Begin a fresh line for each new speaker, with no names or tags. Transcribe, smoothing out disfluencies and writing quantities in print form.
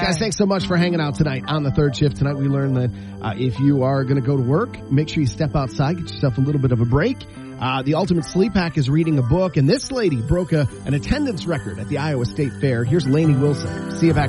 Guys, thanks so much for hanging out tonight on the third shift. Tonight we learned that if you are going to go to work, make sure you step outside, get yourself a little bit of a break. The Ultimate Sleep Hack is reading a book, and this lady broke an attendance record at the Iowa State Fair. Here's Lainey Wilson. See you back.